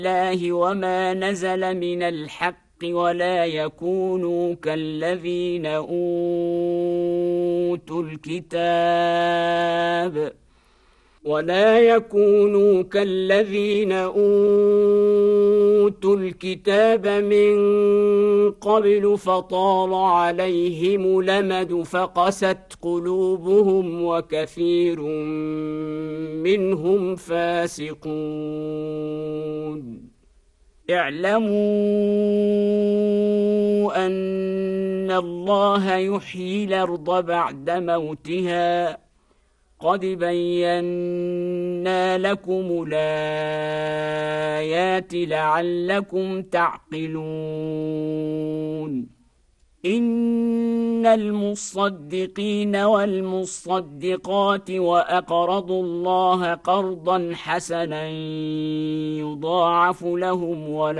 الله وما نزل من الحق ولا يكونوا كالذين أوتوا الكتاب من قبل فطال عليهم الأمد فقست قلوبهم وكثير منهم فاسقون. اعلموا أن الله يحيي الأرض بعد موتها قد بينا لكم الآيات لعلكم تعقلون. إن المصدقين والمصدقات وأقرضوا الله قرضا حسنا يضاعف لهم